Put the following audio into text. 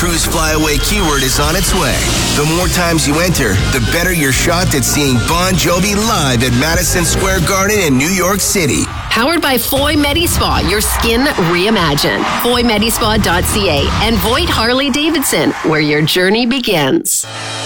Cruise Flyaway keyword is on its way. The more times you enter, the better your shot at seeing Bon Jovi live at Madison Square Garden in New York City. Powered by Foy Medi-Spa, your skin reimagined. FoyMedispa.ca and Voight Harley Davidson, where your journey begins.